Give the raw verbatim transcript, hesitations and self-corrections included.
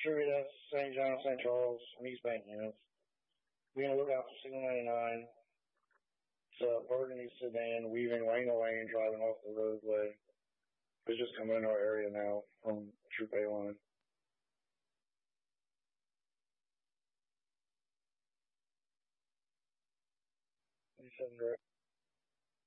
Street at Saint John, Saint Charles, and East Bank units. Being a lookout for Signal ninety-nine. It's a burgundy sedan weaving lane to lane, driving off the roadway. It's just coming in our area now from Troop A line. eighty-seven direct.